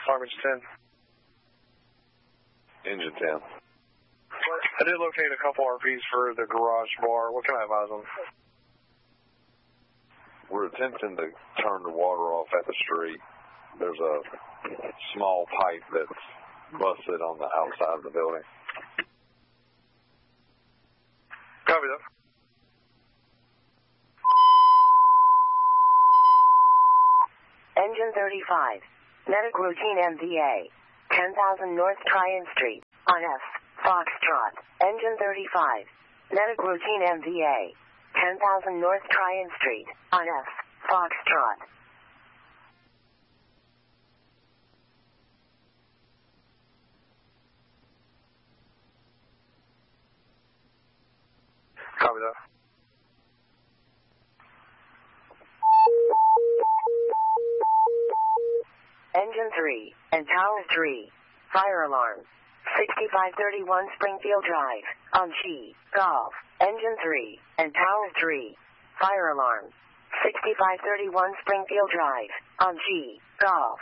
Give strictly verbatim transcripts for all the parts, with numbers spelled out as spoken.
Farm Engine ten. Engine ten. I did locate a couple R Ps for the garage bar. What can I advise them? We're attempting to turn the water off at the street. There's a small pipe that's busted on the outside of the building. Copy that. Engine thirty-five. Medic routine M V A. ten thousand North Tryon Street. On F. Foxtrot. Engine thirty-five. Medic routine M V A. ten thousand North Tryon Street. On F. Foxtrot. Copy that. Engine three and Tower three. Fire alarm. sixty-five thirty-one Springfield Drive. On G. Golf. Engine three and Tower three. Fire alarm. sixty-five thirty-one Springfield Drive. On G. Golf.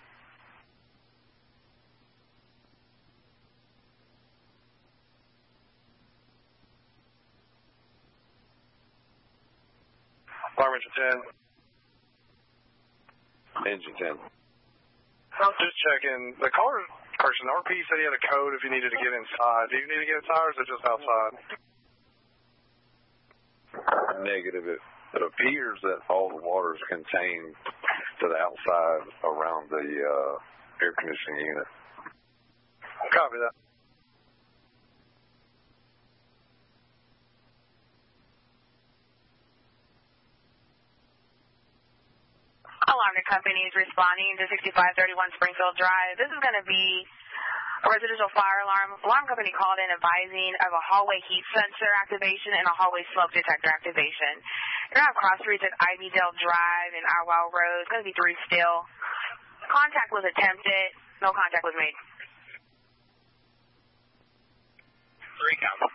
Farm Engine ten. Engine ten. I'm just checking. The car person, R P said he had a code if you needed to get inside. Do you need to get inside or is it just outside? Negative. It, it appears that all the water is contained to the outside around the uh, air conditioning unit. Copy that. Alarm to company is responding to sixty-five thirty-one Springfield Drive. This is going to be a residential fire alarm. Alarm company called in advising of a hallway heat sensor activation and a hallway smoke detector activation. You're going to have cross streets at Ivydale Drive and Arwell Road. It's going to be three still. Contact was attempted. No contact was made. Three count.